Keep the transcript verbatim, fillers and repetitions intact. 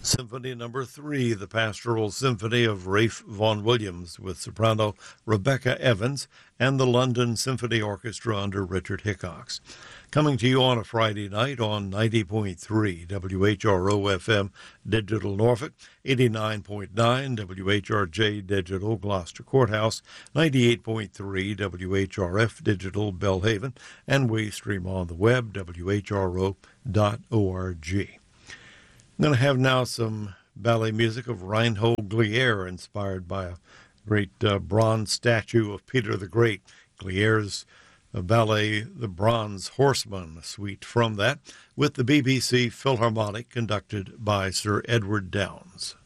Symphony Number Three, the Pastoral Symphony of Rafe Vaughan Williams, with soprano Rebecca Evans and the London Symphony Orchestra under Richard Hickox. Coming to you on a Friday night on ninety point three W H R O F M Digital Norfolk, eighty-nine point nine W H R J Digital Gloucester Courthouse, ninety-eight point three W H R F Digital Belhaven, and we stream on the web, W H R O dot org. I'm going to have now some ballet music of Reinhold Glier, inspired by a great uh, bronze statue of Peter the Great. Glier's uh, ballet, The Bronze Horseman, a suite from that, with the B B C Philharmonic, conducted by Sir Edward Downes.